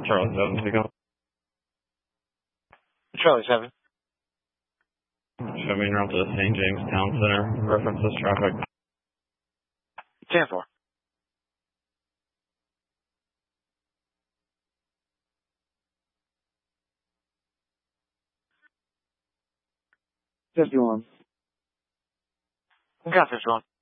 Charlie 7, speak up. Charlie 7. Show me en route to the St. James Town Center. References traffic. 10-4. $51. Got 51.